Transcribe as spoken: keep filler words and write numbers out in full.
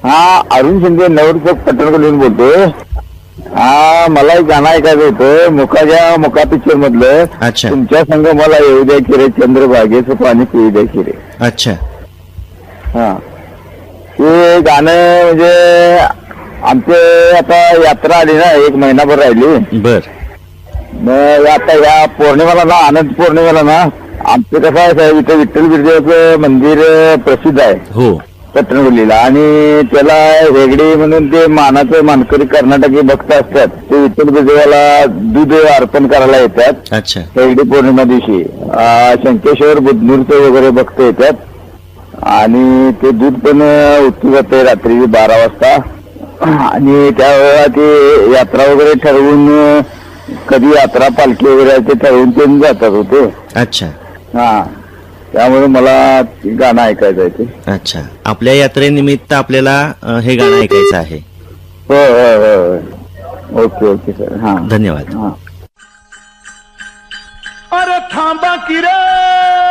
हा अरुण शिंदे नवरचौक पटणकडून बोलतोय. हा मला एक गाणं ऐकायचं होतं मुकाच्या मुका पिक्चर मधलं. अच्छा तुमच्या संग मला येऊ द्या की रे चंद्रभागेचं पाणी पिऊ द्या की रे. अच्छा हा ते गाणं म्हणजे आमचे आता यात्रा आली ना एक महिनाभर राहिली. बर मग आता या पौर्णिमेला ना अनंत पौर्णिमेला ना आमचं कसं आहे इथं विठ्ठल बिरदेवाचं मंदिर प्रसिद्ध आहे हो पटणवलीला. आणि त्याला हेगडी म्हणून ते मानाचं मानकरी कर्नाटकी भक्त असतात ते विठ्ठल बिरदेवाला दूध अर्पण करायला येतात. अच्छा हेगडी पौर्णिमा दिवशी अं, शंकेश्वर बुधनूरचे वगैरे भक्त येतात आणि ते दूध पण उतरू जाते रात्री बारा वाजता. आणि त्यावेळेला ते यात्रा वगैरे ठरवून कधी यात्रा पालखी वगैरे ते ठरवून ते जातात होते. अच्छा हा त्यामुळे मला गाणं ऐकायचं आहे ते. अच्छा आपल्या यात्रेनिमित्त आपल्याला अ, हे गाणं ऐकायचं आहे. हो हो हो ओके ओके सर. हा धन्यवाद. हा अरे थांबा की रे